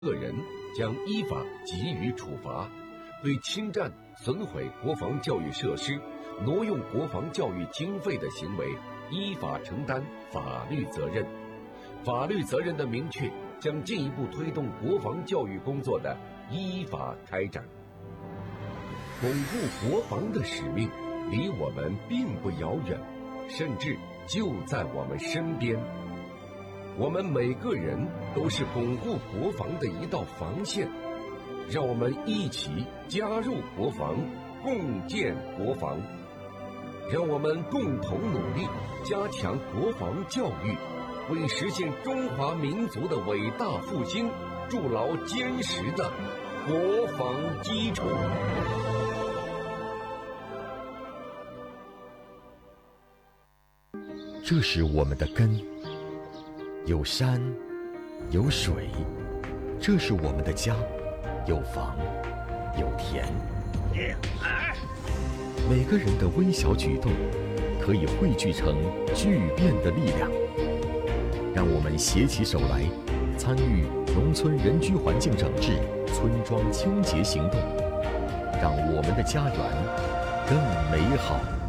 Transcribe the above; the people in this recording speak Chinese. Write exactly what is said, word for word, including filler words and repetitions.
个人将依法给予处罚，对侵占、损毁国防教育设施、挪用国防教育经费的行为，依法承担法律责任。法律责任的明确，将进一步推动国防教育工作的依法开展。巩固国防的使命离我们并不遥远，甚至就在我们身边。我们每个人都是巩固国防的一道防线，让我们一起加入国防，共建国防。让我们共同努力，加强国防教育，为实现中华民族的伟大复兴筑牢坚实的国防基础。 这是我们的根，有山，有水，这是我们的家，有房，有田。每个人的微小举动，可以汇聚成巨变的力量。让我们携起手来，参与农村人居环境整治、村庄清洁行动，让我们的家园更美好。